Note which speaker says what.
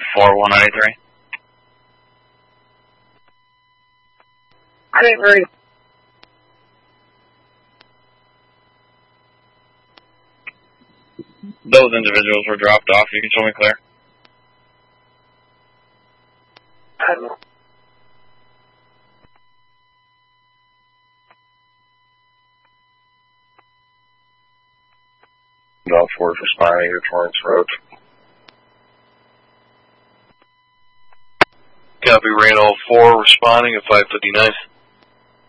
Speaker 1: 4-193.
Speaker 2: I didn't read.
Speaker 1: Those individuals were dropped off. You can show me clear.
Speaker 3: All 4 responding to Torrance Road.
Speaker 4: Copy, Reno 4 responding at 559.